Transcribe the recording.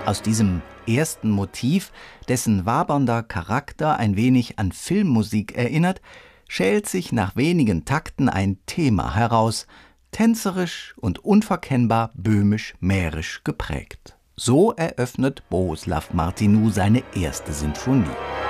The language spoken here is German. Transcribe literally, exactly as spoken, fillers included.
Aus diesem ersten Motiv, dessen wabernder Charakter ein wenig an Filmmusik erinnert, schält sich nach wenigen Takten ein Thema heraus, tänzerisch und unverkennbar böhmisch-mährisch geprägt. So eröffnet Bohuslav Martinu seine erste Sinfonie.